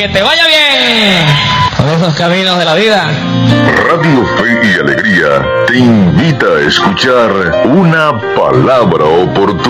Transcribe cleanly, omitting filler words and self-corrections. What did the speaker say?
que te vaya bien por esos caminos de la vida. Radio Fe y Alegría te invita a escuchar una palabra oportuna.